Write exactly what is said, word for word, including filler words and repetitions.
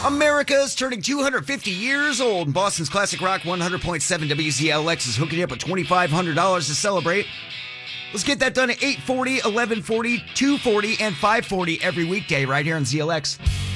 America's turning two hundred fifty years old. Boston's Classic Rock one hundred point seven W Z L X is hooking you up with twenty-five hundred dollars to celebrate. Let's get that done at eight forty, eleven forty, two forty, and five forty every weekday right here on Z L X.